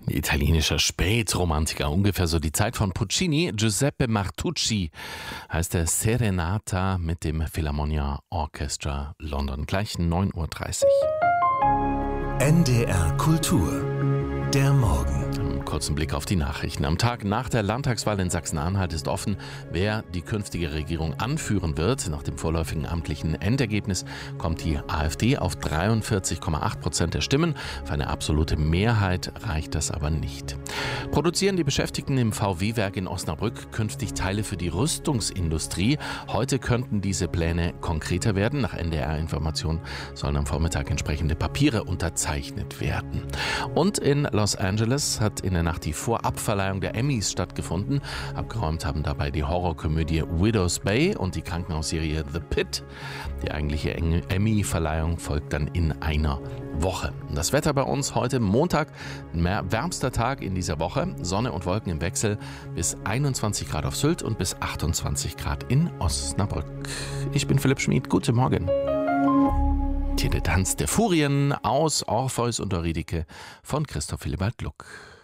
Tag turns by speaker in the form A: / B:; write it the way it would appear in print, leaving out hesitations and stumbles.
A: Italienischer Spätromantiker, ungefähr so die Zeit von Puccini. Giuseppe Martucci heißt der Serenata mit dem Philharmonia Orchestra London. Gleich 9:30 Uhr.
B: NDR Kultur. Der Morgen.
A: Einen kurzen Blick auf die Nachrichten. Am Tag nach der Landtagswahl in Sachsen-Anhalt ist offen, wer die künftige Regierung anführen wird. Nach dem vorläufigen amtlichen Endergebnis kommt die AfD auf 43,8% der Stimmen. Für eine absolute Mehrheit reicht das aber nicht. Produzieren die Beschäftigten im VW-Werk in Osnabrück künftig Teile für die Rüstungsindustrie? Heute könnten diese Pläne konkreter werden. Nach NDR-Informationen sollen am Vormittag entsprechende Papiere unterzeichnet werden. Und in Los Angeles hat in der Nacht die Vorabverleihung der Emmys stattgefunden. Abgeräumt haben dabei die Horrorkomödie Widow's Bay und die Krankenhausserie The Pit. Die eigentliche Emmy-Verleihung folgt dann in einer Woche. Das Wetter bei uns heute Montag, wärmster Tag in dieser Woche. Sonne und Wolken im Wechsel, bis 21 Grad auf Sylt und bis 28 Grad in Osnabrück. Ich bin Philipp Schmid, guten Morgen. Der Tanz der Furien aus Orpheus und Eurydike von Christoph Willibald Gluck.